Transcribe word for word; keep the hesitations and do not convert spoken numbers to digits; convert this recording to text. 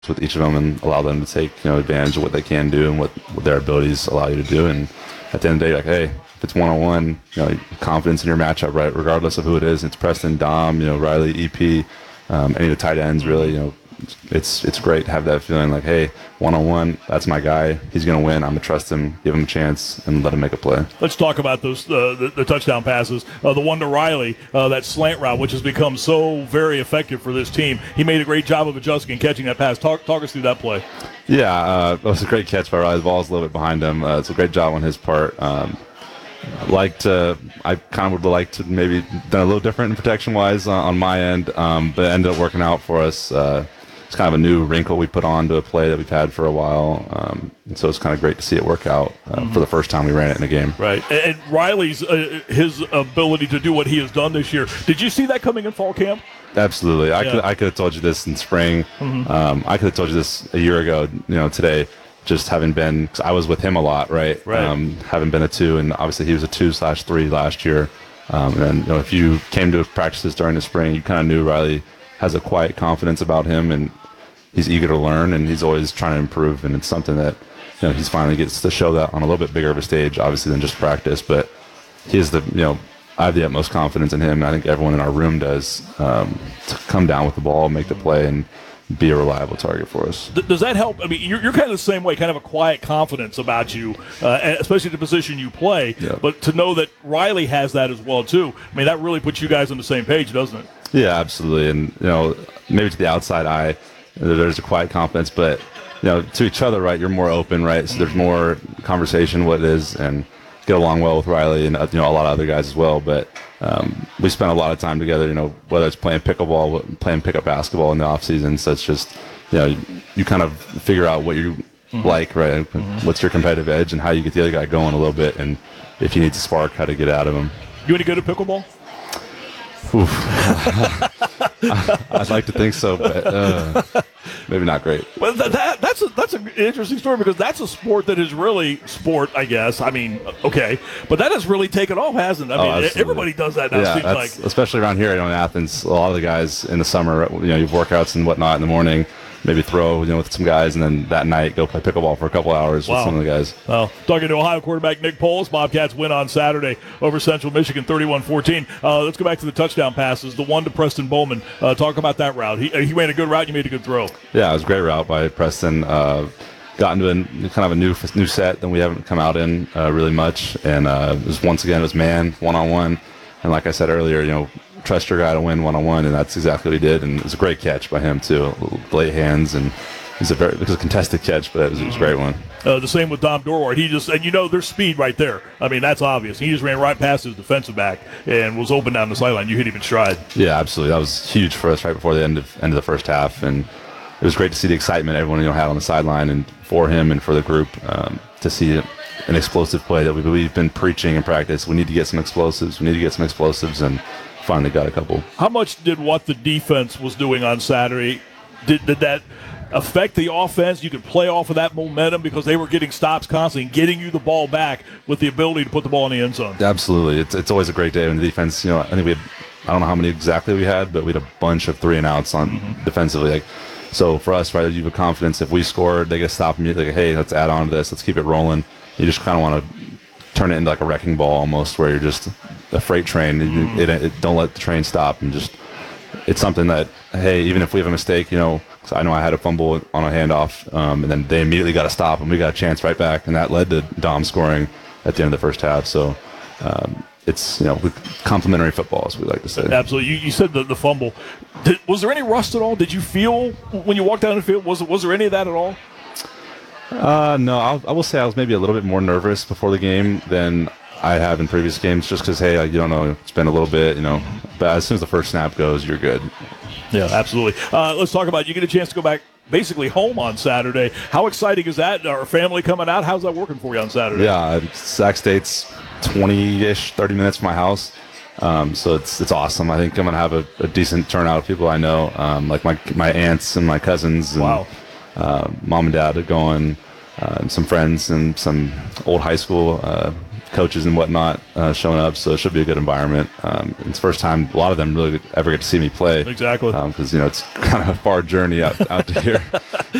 with each of them and allow them to take, you know, advantage of what they can do and what, what their abilities allow you to do. And at the end of the day, like, hey, if it's one-on-one, you know, confidence in your matchup, right, regardless of who it is. It's Preston, Dom, you know, Riley, E P, um, any of the tight ends, really, you know, it's it's great to have that feeling like, hey, one-on-one, that's my guy. He's going to win. I'm going to trust him, give him a chance, and let him make a play. Let's talk about those uh, the, the touchdown passes. Uh, the one to Riley, uh, that slant route, which has become so very effective for this team. He made a great job of adjusting and catching that pass. Talk, talk us through that play. Yeah, uh, it was a great catch by Riley. The ball's a little bit behind him. Uh, it's a great job on his part. Um, like to, I kind of would like to maybe done a little different in protection-wise on, on my end, um, but it ended up working out for us. Uh, it's kind of a new wrinkle we put on to a play that we've had for a while, um, and so it's kind of great to see it work out uh, mm-hmm. for the first time we ran it in a game. Right, and, and Riley's uh, his ability to do what he has done this year. Did you see that coming in fall camp? Absolutely. I yeah. could I could have told you this in spring. Mm-hmm. Um, I could have told you this a year ago. You know, today. Just having been, cause I was with him a lot, right? Right. Um, having been a two, and obviously he was a two slash three last year. Um, and you know, if you came to practices during the spring, you kind of knew Riley has a quiet confidence about him, and he's eager to learn, and he's always trying to improve. And it's something that, you know, he's finally gets to show that on a little bit bigger of a stage, obviously, than just practice. But he is the, you know, I have the utmost confidence in him, and I think everyone in our room does, um, to come down with the ball, make the play, and be a reliable target for us. Does that help? I mean, you're, you're kind of the same way, kind of a quiet confidence about you, uh, especially the position you play. Yeah. But to know that Riley has that as well, too, I mean, that really puts you guys on the same page, doesn't it? Yeah, absolutely. And, you know, maybe to the outside eye, there's a quiet confidence, but, you know, to each other, right, you're more open, right? So there's more conversation, what it is, and get along well with Riley and, you know, a lot of other guys as well. But um, we spent a lot of time together, you know, whether it's playing pickleball, playing pickup basketball in the off season. So it's just, you know, you, you kind of figure out what you mm-hmm. like, right? Mm-hmm. What's your competitive edge and how you get the other guy going a little bit. And if you need to spark, how to get out of him. You any good at pickleball? I'd like to think so, but uh, maybe not great. Well, that, that, that's a, that's an interesting story because that's a sport that is really sport, I guess. I mean, okay, but that has really taken off, hasn't it? I oh, mean, absolutely. everybody does that now. Yeah, seems that's, like. especially around here, you know, in Athens, a lot of the guys in the summer, you know, you have workouts and whatnot in the morning. Maybe throw, you know, with some guys, and then that night go play pickleball for a couple hours wow. with some of the guys. Well, talking to Ohio quarterback Nick Poles, Bobcats win on Saturday over Central Michigan, thirty-one fourteen. Uh, let's go back to the touchdown passes. The one to Preston Bowman. Uh, talk about that route. He he made a good route. You made a good throw. Yeah, it was a great route by Preston. Uh, got into a kind of a new new set that we haven't come out in uh, really much, and uh, it was once again it was man one on one, and like I said earlier, you know. Trust your guy to win one-on-one, and that's exactly what he did. And it was a great catch by him, too. Late hands, and it was a very it was a contested catch, but it was, it was a great one. Uh, the same with Dom Dorward. He just, and you know, there's speed right there. I mean, that's obvious. He just ran right past his defensive back and was open down the sideline. You hit him in stride. Yeah, absolutely. That was huge for us right before the end of end of the first half, and it was great to see the excitement everyone you know had on the sideline, and for him and for the group um, to see an explosive play that we, we've been preaching in practice. We need to get some explosives. We need to get some explosives, and finally got a couple. How much did what the defense was doing on Saturday, did, did that affect the offense? You could play off of that momentum because they were getting stops constantly and getting you the ball back with the ability to put the ball in the end zone. Absolutely. It's it's always a great day when the defense, you know, I think we had, I don't know how many exactly we had, but we had a bunch of three and outs on mm-hmm. defensively. Like, so for us, right, you have confidence. If we scored, they get to stop immediately. Like, hey, let's add on to this. Let's keep it rolling. You just kind of want to turn it into like a wrecking ball almost, where you're just a freight train. Mm. It, it, it, don't let the train stop, and just it's something that, hey, even if we have a mistake, you know, cause I know I had a fumble on a handoff, um, and then they immediately got to stop, and we got a chance right back, and that led to Dom scoring at the end of the first half. So um, it's, you know, complimentary football, as we like to say. Absolutely. You, you said the, the fumble. Did, was there any rust at all? Did you feel when you walked down the field? Was was there any of that at all? Uh, no, I'll, I will say I was maybe a little bit more nervous before the game than I have in previous games, just because, hey, you don't know, it's been a little bit, you know. But as soon as the first snap goes, you're good. Yeah, absolutely. Uh, let's talk about, you get a chance to go back basically home on Saturday. How exciting is that? Our family coming out, how's that working for you on Saturday? Yeah, Sac State's twenty-ish, thirty minutes from my house. Um, so it's it's awesome. I think I'm going to have a, a decent turnout of people I know, um, like my my aunts and my cousins. And, wow. Uh, mom and dad are going, uh, and some friends and some old high school uh, coaches and whatnot uh, showing up, so it should be a good environment. Um, it's the first time a lot of them really ever get to see me play. Exactly. Because, um, you know, it's kind of a far journey out, out to here.